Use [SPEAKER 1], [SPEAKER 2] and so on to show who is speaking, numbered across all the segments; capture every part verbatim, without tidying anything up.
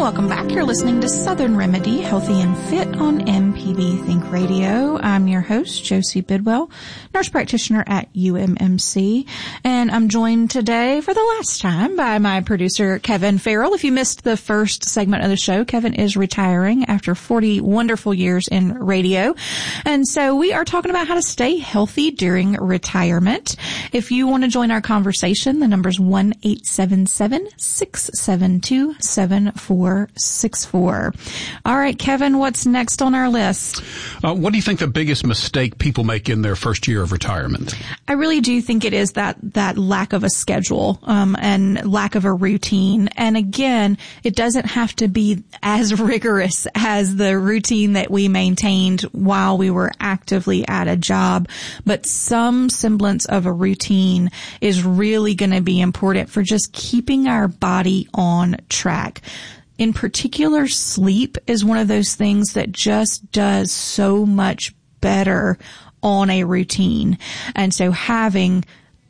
[SPEAKER 1] Welcome back. You're listening to Southern Remedy, Healthy and Fit on M P B Think Radio. I'm your host, Josie Bidwell, nurse practitioner at U M M C, and I'm joined today for the last time by my producer, Kevin Farrell. If you missed the first segment of the show, Kevin is retiring after forty wonderful years in radio, and so we are talking about how to stay healthy during retirement. If you want to join our conversation, the number's one eight seven seven, six seven two, seven four six four. All right, Kevin, what's next on our list?
[SPEAKER 2] Uh, what do you think the biggest mistake people make in their first year of retirement?
[SPEAKER 1] I really do think it is that, that lack of a schedule, um, and lack of a routine. And again, it doesn't have to be as rigorous as the routine that we maintained while we were actively at a job, but some semblance of a routine is really going to be important for just keeping our body on track. In particular, sleep is one of those things that just does so much better on a routine. And so having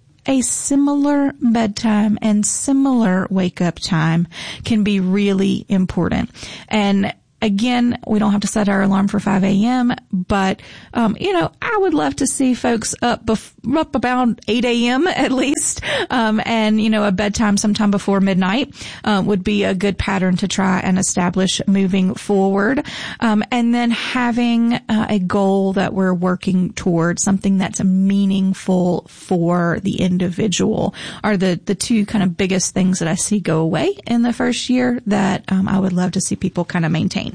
[SPEAKER 1] a similar bedtime and similar wake up time can be really important. And again, we don't have to set our alarm for five a.m., but, um, you know, I would love to see folks up, bef- up about eight a.m. at least. Um, and, you know, a bedtime sometime before midnight, um, would be a good pattern to try and establish moving forward. Um, and then having uh, a goal that we're working towards, something that's meaningful for the individual, are the, the two kind of biggest things that I see go away in the first year that, um, I would love to see people kind of maintain.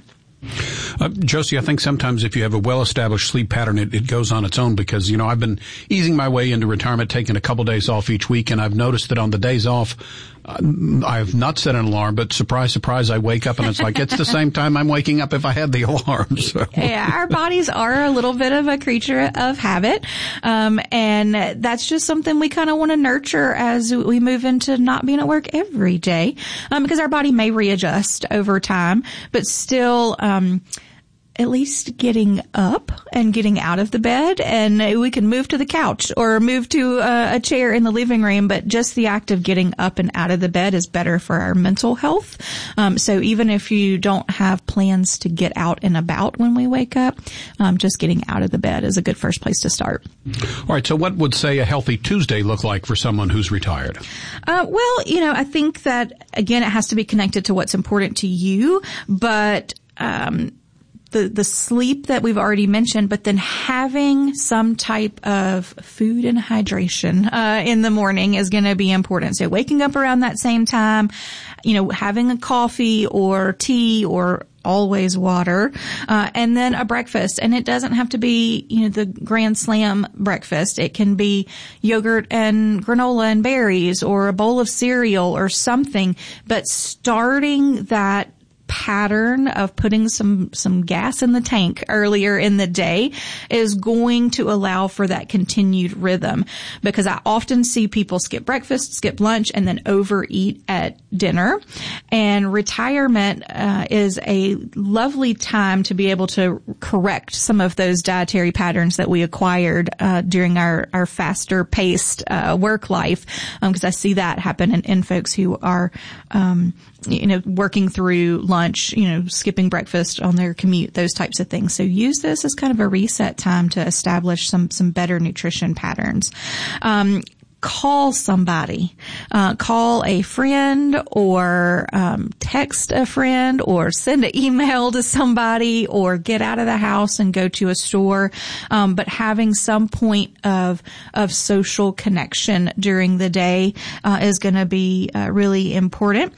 [SPEAKER 2] Uh, Josie, I think sometimes if you have a well-established sleep pattern, it, it goes on its own because, you know, I've been easing my way into retirement, taking a couple days off each week, and I've noticed that on the days off, uh, I have not set an alarm, but surprise, surprise, I wake up and it's like it's the same time I'm waking up if I had the alarm. So.
[SPEAKER 1] Yeah, our bodies are a little bit of a creature of habit, um, and that's just something we kind of want to nurture as we move into not being at work every day, um, because our body may readjust over time, but still, um, at least getting up and getting out of the bed, and we can move to the couch or move to a, a chair in the living room, but just the act of getting up and out of the bed is better for our mental health. Um, so even if you don't have plans to get out and about when we wake up, um, just getting out of the bed is a good first place to start.
[SPEAKER 2] All right. So what would, say, a healthy Tuesday look like for someone who's retired?
[SPEAKER 1] Uh, well, you know, I think that, again, it has to be connected to what's important to you, but, um, The, the sleep that we've already mentioned, but then having some type of food and hydration, uh, in the morning is going to be important. So waking up around that same time, you know, having a coffee or tea or always water, uh, and then a breakfast. And it doesn't have to be, you know, the grand slam breakfast. It can be yogurt and granola and berries or a bowl of cereal or something, but starting that pattern of putting some, some gas in the tank earlier in the day is going to allow for that continued rhythm, because I often see people skip breakfast, skip lunch, and then overeat at dinner. And retirement, uh, is a lovely time to be able to correct some of those dietary patterns that we acquired, uh, during our, our faster paced, uh, work life. Um, cause I see that happen in, in folks who are, um, you know, working through lunch, you know, skipping breakfast on their commute, those types of things. So use this as kind of a reset time to establish some, some better nutrition patterns. Um, call somebody, uh, call a friend or, um, text a friend or send an email to somebody or get out of the house and go to a store. Um, but having some point of, of social connection during the day, uh, is going to be, uh, really important.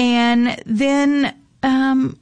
[SPEAKER 1] And then, um,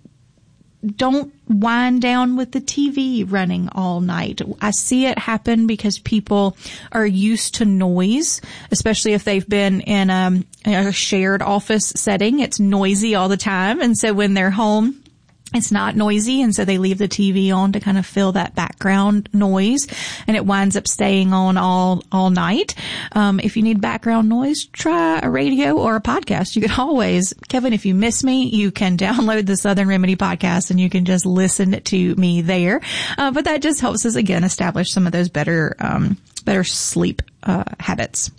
[SPEAKER 1] don't wind down with the T V running all night. I see it happen because people are used to noise, especially if they've been in a, a shared office setting. It's noisy all the time. And so when they're home, it's not noisy, and so they leave the T V on to kind of fill that background noise, and it winds up staying on all all night. Um, if you need background noise, try a radio or a podcast. You can always, Kevin, if you miss me, you can download the Southern Remedy podcast, and you can just listen to me there. Uh, but that just helps us, again, establish some of those better um, better sleep uh, habits.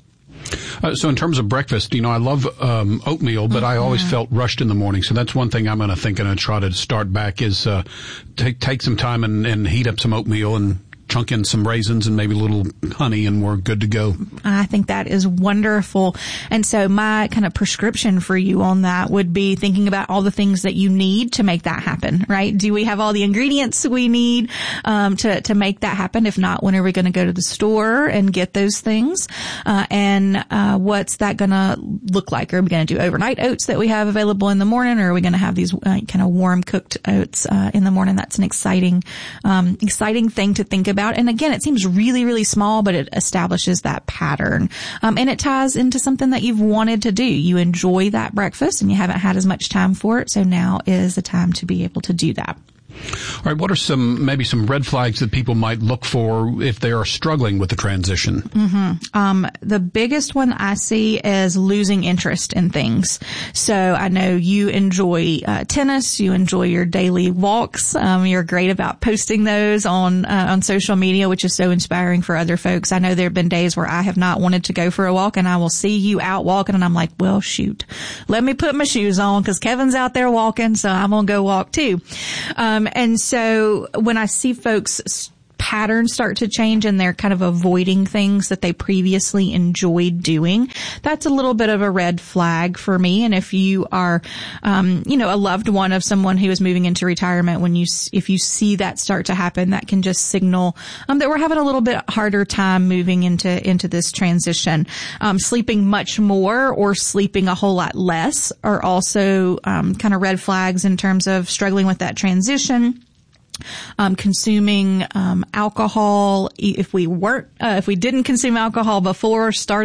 [SPEAKER 2] Uh, so in terms of breakfast, you know, I love um, oatmeal, but mm-hmm. I always felt rushed in the morning. So that's one thing I'm going to think and try to start back is uh, take take some time and, and heat up some oatmeal and chunk in some raisins and maybe a little honey, and we're good to go.
[SPEAKER 1] I think that is wonderful. And so my kind of prescription for you on that would be thinking about all the things that you need to make that happen, right? Do we have all the ingredients we need um, to, to make that happen? If not, when are we going to go to the store and get those things? Uh, and uh, what's that going to look like? Are we going to do overnight oats that we have available in the morning, or are we going to have these uh, kind of warm cooked oats uh, in the morning? That's an exciting, um, exciting thing to think about. And again, it seems really, really small, but it establishes that pattern. Um, and it ties into something that you've wanted to do. You enjoy that breakfast and you haven't had as much time for it. So now is the time to be able to do that.
[SPEAKER 2] All right. What are some, maybe some red flags that people might look for if they are struggling with the transition?
[SPEAKER 1] Mm-hmm. Um, the biggest one I see is losing interest in things. So I know you enjoy uh, tennis. You enjoy your daily walks. Um, you're great about posting those on, uh, on social media, which is so inspiring for other folks. I know there have been days where I have not wanted to go for a walk and I will see you out walking and I'm like, well, shoot, let me put my shoes on because Kevin's out there walking. So I'm going to go walk too. Um, And so when I see folks' patterns start to change and they're kind of avoiding things that they previously enjoyed doing, that's a little bit of a red flag for me. And if you are, um, you know, a loved one of someone who is moving into retirement, when you, if you see that start to happen, that can just signal, um, that we're having a little bit harder time moving into, into this transition. Um, sleeping much more or sleeping a whole lot less are also, um, kind of red flags in terms of struggling with that transition. Um, consuming, um, alcohol. If we weren't, uh, if we didn't consume alcohol before starting